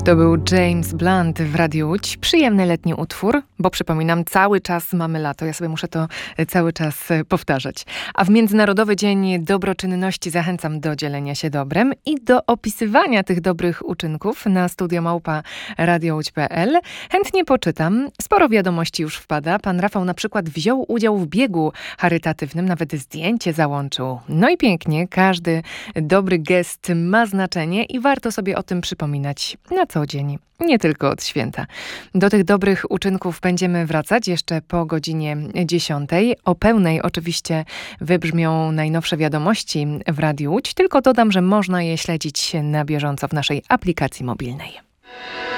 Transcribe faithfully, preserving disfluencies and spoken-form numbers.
To był James Blunt w Radiu Łódź. Przyjemny letni utwór, bo przypominam, cały czas mamy lato. Ja sobie muszę to cały czas powtarzać. A w Międzynarodowy Dzień Dobroczynności zachęcam do dzielenia się dobrem i do opisywania tych dobrych uczynków na studio małpa radiołódź kropka pe el. Chętnie poczytam. Sporo wiadomości już wpada. Pan Rafał na przykład wziął udział w biegu charytatywnym, nawet zdjęcie załączył. No i pięknie, każdy dobry gest ma znaczenie i warto sobie o tym przypominać na co dzień, nie tylko od święta. Do tych dobrych uczynków będziemy wracać jeszcze po godzinie dziesiątej. O pełnej oczywiście wybrzmią najnowsze wiadomości w Radiu Łódź, tylko dodam, że można je śledzić na bieżąco w naszej aplikacji mobilnej.